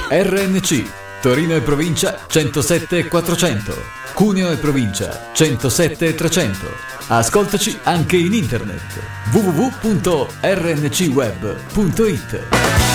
RNC, Torino e provincia 107 e 400, Cuneo e provincia 107 e 300. Ascoltaci anche in internet www.rncweb.it.